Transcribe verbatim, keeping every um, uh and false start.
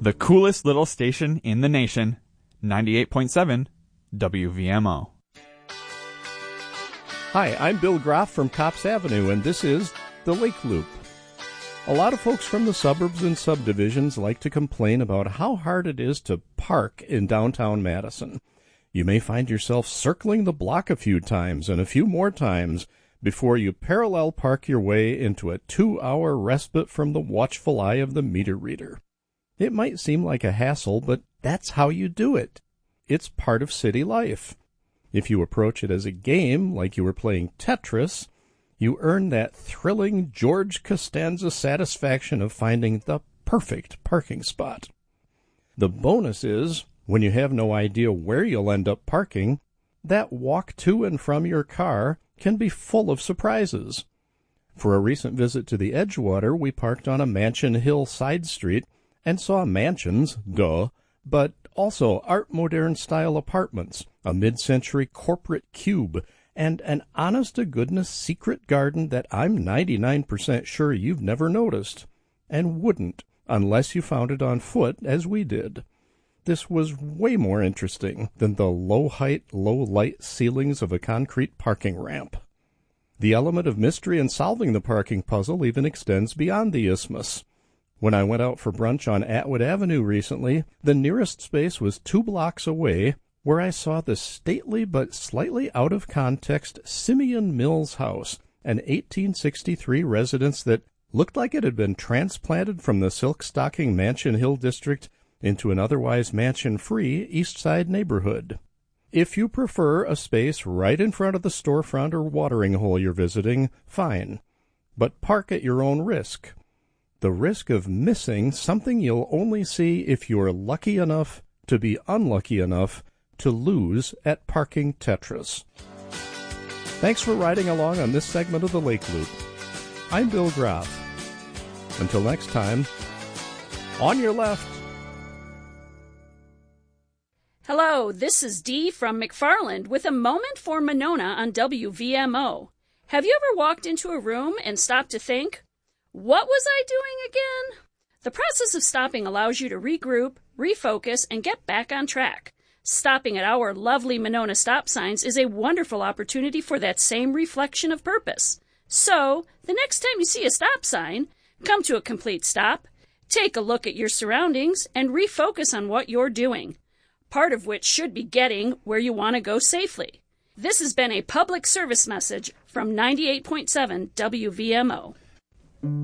The coolest little station in the nation, ninety-eight point seven W V M O. Hi, I'm Bill Groff from Cops Avenue, and this is The Lake Loop. A lot of folks from the suburbs and subdivisions like to complain about how hard it is to park in downtown Madison. You may find yourself circling the block a few times and a few more times before you parallel park your way into a two-hour respite from the watchful eye of the meter reader. It might seem like a hassle, but that's how you do it. It's part of city life. If you approach it as a game, like you were playing Tetris, you earn that thrilling George Costanza satisfaction of finding the perfect parking spot. The bonus is, when you have no idea where you'll end up parking, that walk to and from your car can be full of surprises. For a recent visit to the Edgewater, we parked on a Mansion Hill side street and saw mansions, duh, but also Art Moderne style apartments, a mid-century corporate cube, and an honest-to-goodness secret garden that I'm ninety-nine percent sure you've never noticed, and wouldn't unless you found it on foot as we did. This was way more interesting than the low-height, low-light ceilings of a concrete parking ramp. The element of mystery in solving the parking puzzle even extends beyond the isthmus. When I went out for brunch on Atwood Avenue recently, the nearest space was two blocks away, where I saw the stately but slightly out-of-context Simeon Mills House, an eighteen sixty-three residence that looked like it had been transplanted from the silk-stocking Mansion Hill district into an otherwise mansion-free East Side neighborhood. If you prefer a space right in front of the storefront or watering hole you're visiting, fine. But park at your own risk. The risk of missing something you'll only see if you're lucky enough to be unlucky enough to lose at Parking Tetris. Thanks for riding along on this segment of the Lake Loop. I'm Bill Groff. Until next time, on your left. Hello, this is Dee from McFarland with a moment for Monona on W V M O. Have you ever walked into a room and stopped to think, what was I doing again? The process of stopping allows you to regroup, refocus, and get back on track. Stopping at our lovely Monona stop signs is a wonderful opportunity for that same reflection of purpose. So, the next time you see a stop sign, come to a complete stop, take a look at your surroundings, and refocus on what you're doing, part of which should be getting where you want to go safely. This has been a public service message from ninety-eight point seven W V M O.